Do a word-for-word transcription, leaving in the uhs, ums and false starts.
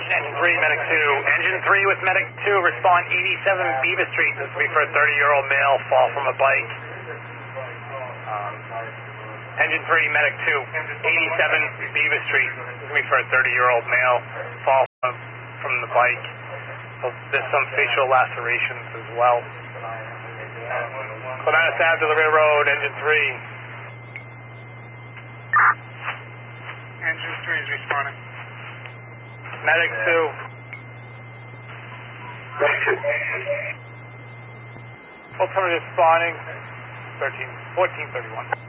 Engine three, Medic two. Engine three with Medic two, respond eighty-seven Beaver Street. This will be for a thirty-year-old male, fall from a bike. Um, Engine three, Medic two, eighty-seven Beaver Street. This will be for a thirty-year-old male, fall from, from the bike. So there's some facial lacerations as well. Clematis Ave to the railroad, Engine three. Engine three is responding. Medic two. Ultimate responding, thirteen, fourteen thirty-one.